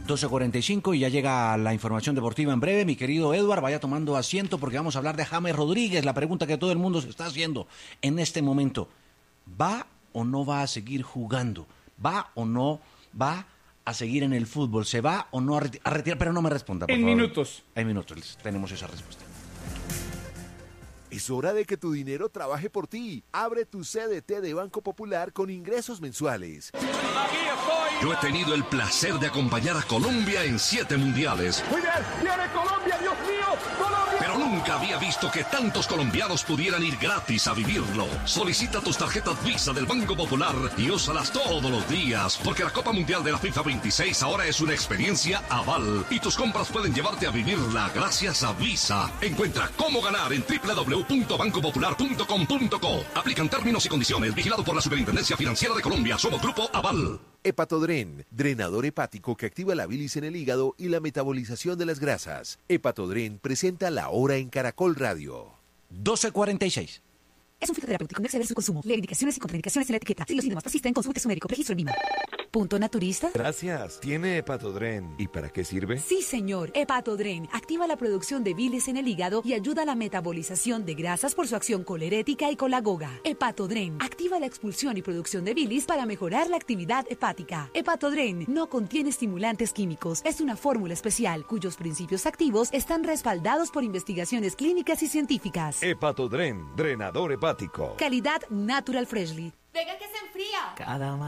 12:45 y ya llega la información deportiva en breve. Mi querido Edward, vaya tomando asiento porque vamos a hablar de James Rodríguez. La pregunta que todo el mundo se está haciendo en este momento: ¿va o no va a seguir jugando? ¿Va o no va a seguir en el fútbol? ¿Se va o no a retirar? Pero no me responda, por favor. En minutos tenemos esa respuesta. Es hora de que tu dinero trabaje por ti. Abre tu CDT de Banco Popular con ingresos mensuales. Yo he tenido el placer de acompañar a Colombia en 7 mundiales. Muy bien, viene Colombia, Dios mío, Colombia. Pero nunca había visto que tantos colombianos pudieran ir gratis a vivirlo. Solicita tus tarjetas Visa del Banco Popular y úsalas todos los días, porque la Copa Mundial de la FIFA 26 ahora es una experiencia aval y tus compras pueden llevarte a vivirla gracias a Visa. Encuentra cómo ganar en www.bancopopular.com.co. Aplican términos y condiciones. Vigilado por la Superintendencia Financiera de Colombia. Somos Grupo Aval. Hepatodren, drenador hepático que activa la bilis en el hígado y la metabolización de las grasas. Hepatodren presenta La Hora en Caracol Radio. 12:46. Es un fitoterapéutico, no exceder su consumo. Lee indicaciones y contraindicaciones en la etiqueta. Si los síntomas persisten, consulte a su médico. Registro en Lima. ¿Punto naturista? Gracias. ¿Tiene Hepatodren? ¿Y para qué sirve? Sí, señor. Hepatodren activa la producción de bilis en el hígado y ayuda a la metabolización de grasas por su acción colerética y colagoga. Hepatodren activa la expulsión y producción de bilis para mejorar la actividad hepática. Hepatodren no contiene estimulantes químicos. Es una fórmula especial cuyos principios activos están respaldados por investigaciones clínicas y científicas. Hepatodren, drenador hepático. Calidad Natural Freshly. Venga que se enfría. Cada